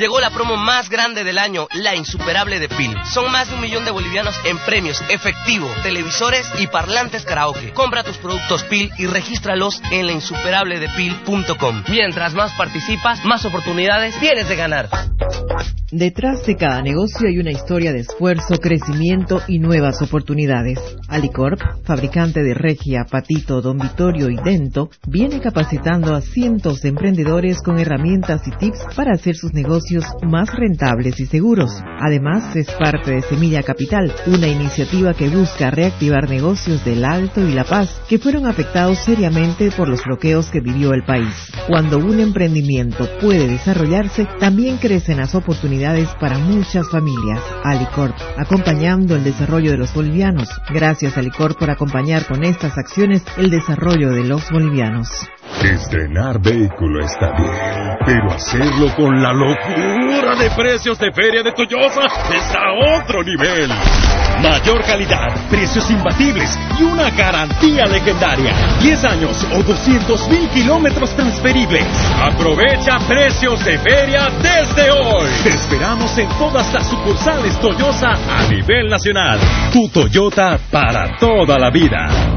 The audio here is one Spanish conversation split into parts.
Llegó la promo más grande del año, la insuperable de PIL. Son más de 1 millón de bolivianos en premios, efectivo, televisores y parlantes karaoke. Compra tus productos PIL y regístralos en lainsuperabledepil.com. Mientras más participas, más oportunidades tienes de ganar. Detrás de cada negocio hay una historia de esfuerzo, crecimiento y nuevas oportunidades. Alicorp, fabricante de Regia, Patito, Don Vittorio y Dento, viene capacitando a cientos de emprendedores con herramientas y tips para hacer sus negocios más rentables y seguros. Además, es parte de Semilla Capital, una iniciativa que busca reactivar negocios del Alto y La Paz que fueron afectados seriamente por los bloqueos que vivió el país. Cuando un emprendimiento puede desarrollarse, también crecen las oportunidades para muchas familias. Alicorp, acompañando el desarrollo de los bolivianos. Gracias, Alicorp, por acompañar con estas acciones el desarrollo de los bolivianos. Estrenar vehículo está bien, pero hacerlo con la locura de precios de Feria de Toyota está a otro nivel. Mayor calidad, precios imbatibles y una garantía legendaria. 10 años o 200,000 kilómetros transferibles. Aprovecha precios de feria desde hoy. Te esperamos en todas las sucursales Toyota a nivel nacional. Tu Toyota para toda la vida.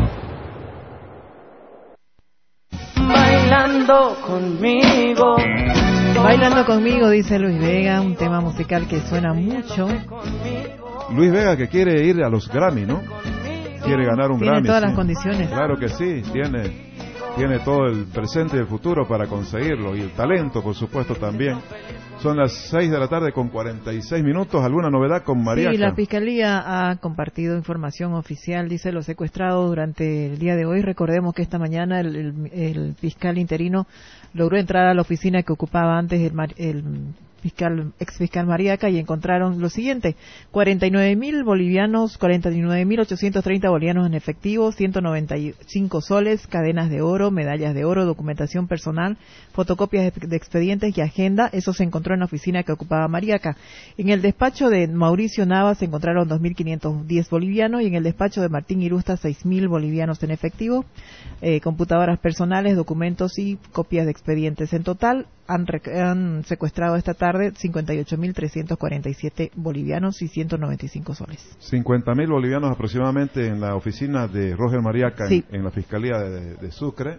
Bailando conmigo. Bailando conmigo, dice Luis Vega, un tema musical que suena mucho. Luis Vega, que quiere ir a los Grammy, ¿no? Quiere ganar un Grammy. Tiene todas sí. las condiciones. Claro que sí, tiene todo el presente y el futuro para conseguirlo, y el talento, por supuesto, también. Son las 6 de la tarde con 46 minutos. ¿Alguna novedad con Mariaca? Sí, la Fiscalía ha compartido información oficial, dice los secuestrados durante el día de hoy. Recordemos que esta mañana el fiscal interino logró entrar a la oficina que ocupaba antes el ex fiscal Mariaca, y encontraron lo siguiente: 49.000 bolivianos, 49.830 bolivianos en efectivo, 195 soles, cadenas de oro, medallas de oro, documentación personal, fotocopias de expedientes y agenda. Eso se encontró en la oficina que ocupaba Mariaca. En el despacho de Mauricio Nava se encontraron 2.510 bolivianos, y en el despacho de Martín Irusta 6.000 bolivianos en efectivo, computadoras personales, documentos y copias de expedientes. En total han secuestrado esta tarde 58.347 bolivianos y 195 soles. 50.000 bolivianos aproximadamente en la oficina de Roger Mariaca, sí, en la Fiscalía de Sucre.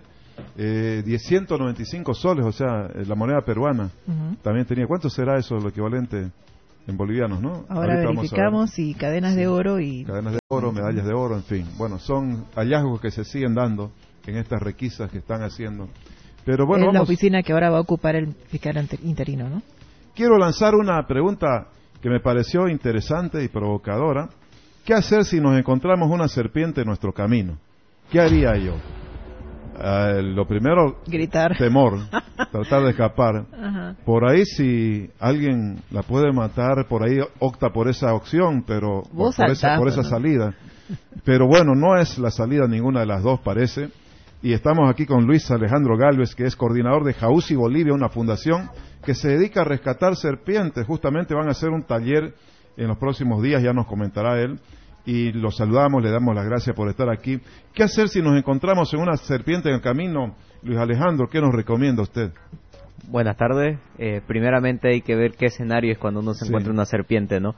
195 soles, o sea, la moneda peruana. También tenía. ¿Cuánto será eso, lo equivalente en bolivianos, no? Ahora verificamos, y cadenas de oro y... Cadenas de oro, medallas de oro, en fin. Bueno, son hallazgos que se siguen dando en estas requisas que están haciendo. Pero bueno, es la oficina que ahora va a ocupar el fiscal interino, ¿no? Quiero lanzar una pregunta que me pareció interesante y provocadora. ¿Qué hacer si nos encontramos una serpiente en nuestro camino? ¿Qué haría yo? Lo primero, gritar. Temor, tratar de escapar. Ajá. Por ahí, si alguien la puede matar, por ahí opta por esa opción, pero por esa salida. Pero bueno, no es la salida ninguna de las dos, parece. Y estamos aquí con Luis Alejandro Gálvez, que es coordinador de Jauzi Bolivia, una fundación que se dedica a rescatar serpientes. Justamente van a hacer un taller en los próximos días, ya nos comentará él. Y lo saludamos, le damos las gracias por estar aquí. ¿Qué hacer si nos encontramos en una serpiente en el camino? Luis Alejandro, ¿qué nos recomienda usted? Buenas tardes. Primeramente hay que ver qué escenario es cuando uno se encuentra una serpiente, ¿no?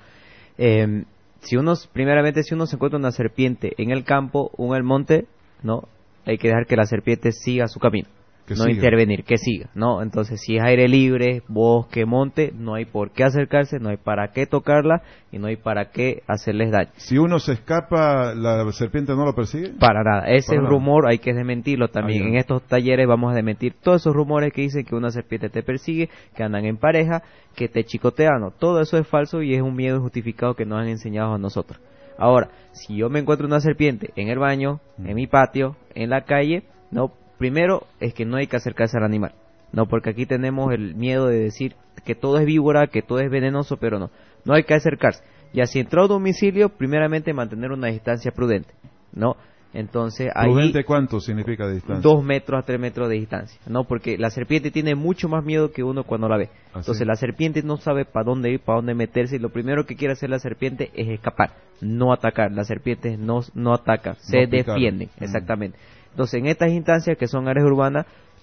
Si uno se encuentra una serpiente en el campo o en el monte, ¿no? Hay que dejar que la serpiente siga su camino, intervenir, que siga, ¿no? Entonces, si es aire libre, bosque, monte, no hay por qué acercarse, no hay para qué tocarla y no hay para qué hacerles daño. Si uno se escapa, ¿la serpiente no lo persigue? Para nada. Ese rumor hay que desmentirlo también. En estos talleres vamos a desmentir todos esos rumores que dicen que una serpiente te persigue, que andan en pareja, que te chicotean. No, todo eso es falso y es un miedo injustificado que nos han enseñado a nosotros. Ahora, si yo me encuentro una serpiente en el baño, en mi patio, en la calle, no, primero es que no hay que acercarse al animal, no, porque aquí tenemos el miedo de decir que todo es víbora, que todo es venenoso, pero no hay que acercarse. Y así entró a domicilio, primeramente mantener una distancia prudente, ¿no? Entonces, ¿prudente cuánto significa de distancia? 2 metros a 3 metros de distancia, ¿no? Porque la serpiente tiene mucho más miedo que uno cuando la ve. Entonces, la serpiente no sabe para dónde ir, para dónde meterse, y lo primero que quiere hacer la serpiente es escapar, no atacar. Las serpientes no atacan, se defienden, exactamente. Entonces, en estas instancias que son áreas urbanas,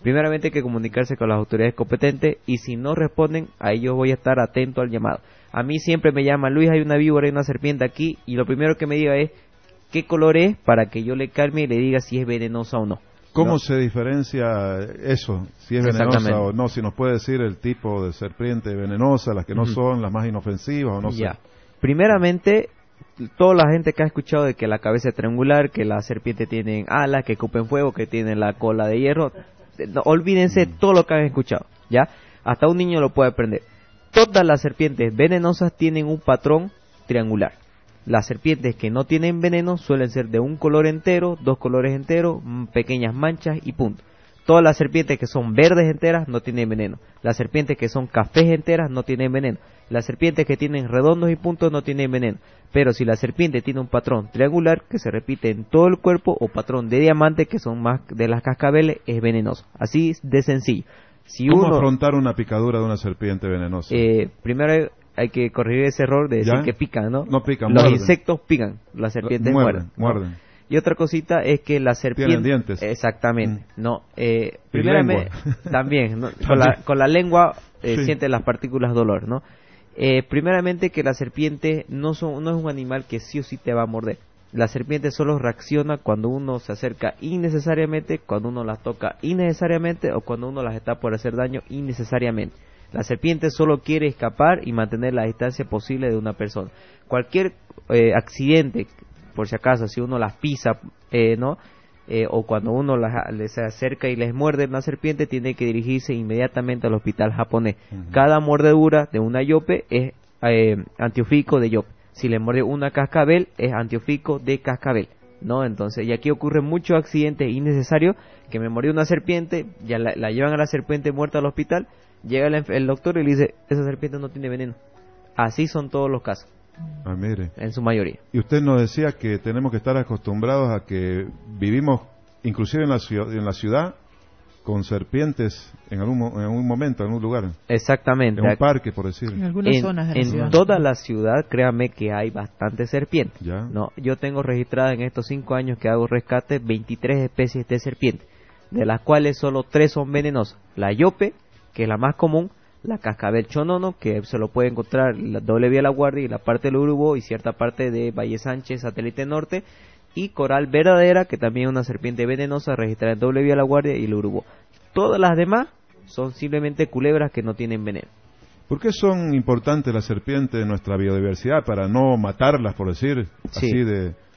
Primeramente hay que comunicarse con las autoridades competentes y si no responden, ahí yo voy a estar atento al llamado. A mí siempre me llaman, Luis, hay una víbora, hay una serpiente aquí, y lo primero que me diga es qué color es para que yo le calme y le diga si es venenosa o no. ¿Cómo se diferencia eso? Si es venenosa o no, si nos puede decir el tipo de serpiente venenosa, las que no son, las más inofensivas o no sé. Primeramente, toda la gente que ha escuchado de que la cabeza es triangular, que las serpientes tienen alas, que escupen fuego, que tienen la cola de hierro, no, olvídense todo lo que han escuchado, ¿ya? Hasta un niño lo puede aprender. Todas las serpientes venenosas tienen un patrón triangular. Las serpientes que no tienen veneno suelen ser de un color entero, 2 colores enteros, pequeñas manchas y punto. Todas las serpientes que son verdes enteras no tienen veneno. Las serpientes que son cafés enteras no tienen veneno. Las serpientes que tienen redondos y puntos no tienen veneno. Pero si la serpiente tiene un patrón triangular que se repite en todo el cuerpo o patrón de diamante que son más de las cascabeles, es venenoso. Así de sencillo. ¿Cómo afrontar una picadura de una serpiente venenosa? Primero hay que corregir ese error de decir que pican, ¿no? No pican, Los muerden. insectos pican, las serpientes muerden. Muerden. Y otra cosita es que la serpiente... Tienen dientes. Exactamente. No, primeramente, también, ¿no? Con la lengua siente las partículas de dolor, ¿no? Primeramente que la serpiente no es un animal que sí o sí te va a morder. La serpiente solo reacciona cuando uno se acerca innecesariamente, cuando uno las toca innecesariamente o cuando uno las está por hacer daño innecesariamente. La serpiente solo quiere escapar y mantener la distancia posible de una persona. Cualquier accidente, por si acaso, si uno las pisa, ¿no? O cuando uno les acerca y les muerde una serpiente, tiene que dirigirse inmediatamente al hospital japonés. Cada mordedura de una yope es antiofídico de yope. Si le muerde una cascabel, es antiofídico de cascabel, ¿no? Entonces, y aquí ocurren muchos accidentes innecesarios, que me mordió una serpiente, ya la llevan a la serpiente muerta al hospital, llega el doctor y le dice, esa serpiente no tiene veneno. Así son todos los casos. Mire. En su mayoría. Y usted nos decía que tenemos que estar acostumbrados a que vivimos, inclusive en la ciudad, con serpientes en algún momento, en algún lugar. Exactamente. En un parque, por decir. En algunas zonas de la ciudad. En toda la ciudad, créame que hay bastantes serpientes. ¿Ya? No, yo tengo registradas en estos 5 años que hago rescate 23 especies de serpientes, de las cuales solo 3 son venenosas. La yope, que es la más común, la cascabel chonono, que se lo puede encontrar la doble vía La Guardia y la parte del Urubó y cierta parte de Valle Sánchez, satélite norte, y coral verdadera, que también es una serpiente venenosa registrada en doble vía La Guardia y el Urubó. Todas las demás son simplemente culebras que no tienen veneno. ¿Por qué son importantes las serpientes en nuestra biodiversidad? Para no matarlas, por decir, así de